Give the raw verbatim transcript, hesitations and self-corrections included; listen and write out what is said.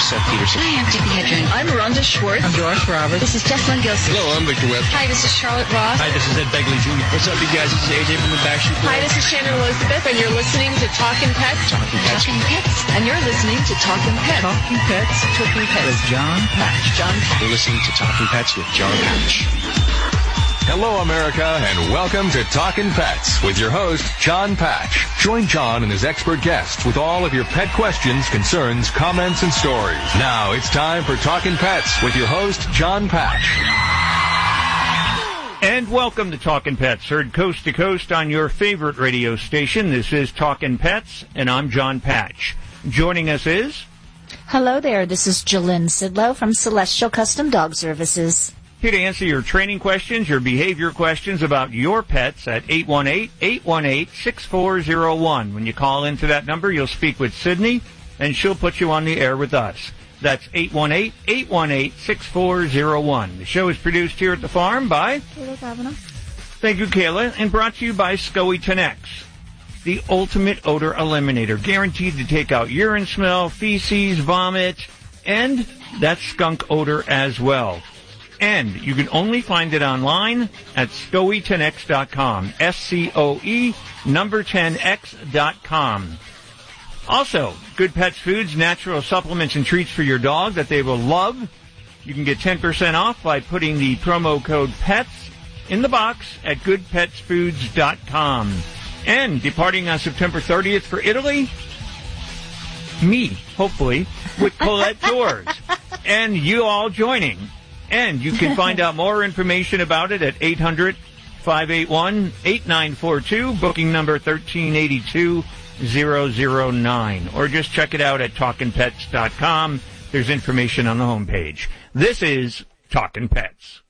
Seth Peterson. Hi, I'm Tippi Hedren. I'm Rhonda Schwartz. I'm Doris Roberts. This is Jessalyn Gilson. Hello, I'm Victor Webb. Hi, this is Charlotte Ross. Hi, this is Ed Begley Junior What's up, you guys? This is A J from the Backstreet Boys. Hi, this is Shannon Elizabeth, and you're listening to Talkin' Pets. Talkin' Pets. Talkin' Pets. And you're listening to Talkin' Pets. Talking Pets. Talkin' Pets. With John Patch. John Patch. You're listening to Talkin' Pets with John Patch. Hello, America, and welcome to Talkin' Pets with your host, John Patch. Join John and his expert guests with all of your pet questions, concerns, comments, and stories. Now it's time for Talkin' Pets with your host, John Patch. And welcome to Talkin' Pets, heard coast to coast on your favorite radio station. This is Talkin' Pets, and I'm John Patch. Joining us is... Hello there, this is Jalynn Sidlow from Celestial Custom Dog Services. Here to answer your training questions, your behavior questions about your pets at eight one eight, eight one eight, six four zero one. When you call into that number, you'll speak with Sydney, and she'll put you on the air with us. That's eight one eight, eight one eight, six four zero one. The show is produced here at the farm by... Kayla Kavanaugh. Thank you, Kayla, and brought to you by Scoey Tenex, the ultimate odor eliminator, guaranteed to take out urine smell, feces, vomit, and that skunk odor as well. And you can only find it online at scoey tenex dot com. S C O E number ten X dot com. Also, Good Pets Foods, natural supplements and treats for your dog that they will love. You can get ten percent off by putting the promo code PETS in the box at good pets foods dot com. And departing on September thirtieth for Italy, me, hopefully, with Colette Tours. And you all joining. And you can find out more information about it at eight hundred, five eight one, eight nine four two, booking number one three eight two, zero zero nine. Or just check it out at talkin pets dot com. There's information on the homepage. This is Talkin' Pets.